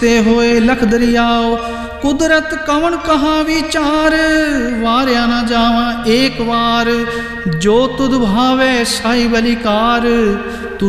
रिश्ते होए लख दरियाओ, कुदरत कवन कहाँ विचार, वारिया ना जावा एक बार, जो तुद भावे साई बलिकार।